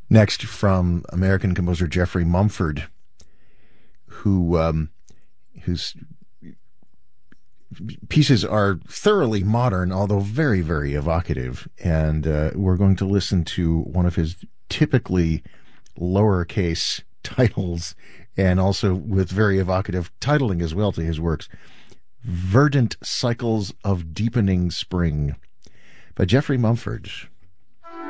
Next, from American composer Geoffrey Mumford, whose pieces are thoroughly modern, although very, very evocative. And we're going to listen to one of his typically lowercase titles, and also with very evocative titling as well to his works. Verdant Cycles of Deepening Spring by Geoffrey Mumford.